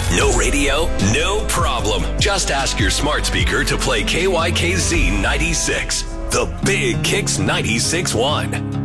No radio? No problem. Just ask your smart speaker to play KYKZ 96, the Big Kicks 96.1.